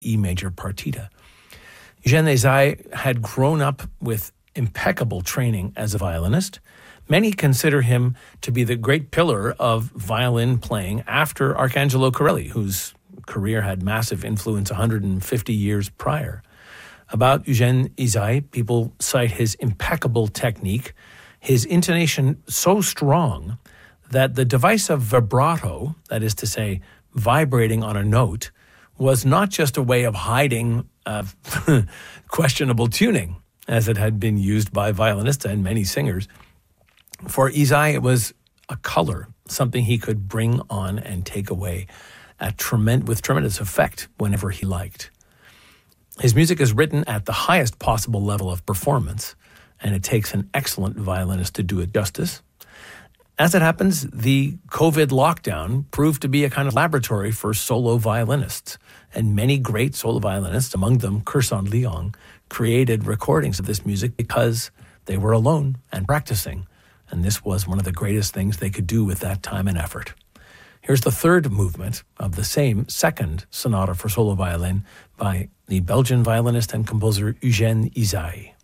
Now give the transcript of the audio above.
E major partita. Eugène Ysaÿe had grown up with impeccable training as a violinist. Many consider him to be the great pillar of violin playing after Arcangelo Corelli, whose career had massive influence 150 years prior. About Eugène Ysaÿe, people cite his impeccable technique, his intonation so strong that the device of vibrato, that is to say, vibrating on a note, was not just a way of hiding questionable tuning, as it had been used by violinists and many singers. For Ysaÿe, it was a color, something he could bring on and take away with tremendous effect whenever he liked. His music is written at the highest possible level of performance, and it takes an excellent violinist to do it justice. As it happens, the COVID lockdown proved to be a kind of laboratory for solo violinists, and many great solo violinists, among them Kirsan Leong, created recordings of this music because they were alone and practicing, and this was one of the greatest things they could do with that time and effort. Here's the third movement of the same second sonata for solo violin by the Belgian violinist and composer Eugène Ysaÿe.